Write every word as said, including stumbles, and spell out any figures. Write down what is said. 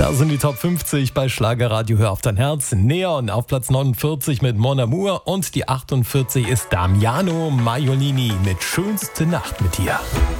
Das sind die Top fünfzig bei Schlagerradio Hör auf dein Herz. Neon auf Platz neunundvierzig mit Mon Amour und die achtundvierzig ist Damiano Maiolini mit Schönste Nacht mit dir.